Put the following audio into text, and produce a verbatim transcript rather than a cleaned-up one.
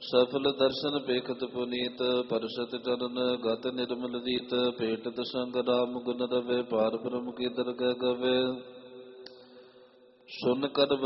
ਸਫਲ ਦਰਸ਼ਨ ਪੇਖਤ ਪੁਨੀਤ ਪਰਸਤ ਚਰਨ ਗਤ ਨਿਰਮਲ ਰੀਤ ਭੇਟਤ ਸੰਗ ਰਾਮ ਗੁਣ ਰਵੇ ਪਾਰ ਬ੍ਰਹਮ ਕੀ ਦਰਗਹਿ ਗਵੇ ਸੁਨ ਕਰ